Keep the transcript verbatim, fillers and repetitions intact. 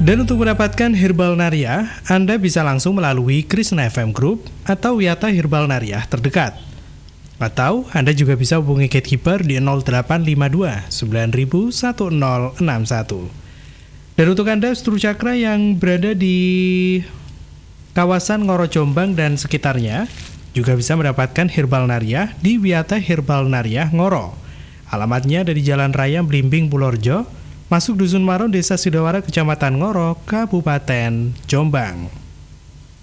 Dan untuk mendapatkan Herbal Nariah, Anda bisa langsung melalui Krishna F M Group atau Wiyata Herbal Nariah terdekat. Atau Anda juga bisa hubungi Gatekeeper di nol delapan lima dua sembilan nol satu nol enam satu. Dan untuk Anda Stru Cakra yang berada di kawasan Ngoro Jombang dan sekitarnya, juga bisa mendapatkan Herbal Nariah di Wiyata Herbal Nariah Ngoro. Alamatnya dari Jalan Raya Blimbing Purworejo, masuk Dusun Maron, Desa Sidowara, Kecamatan Ngoro, Kabupaten Jombang.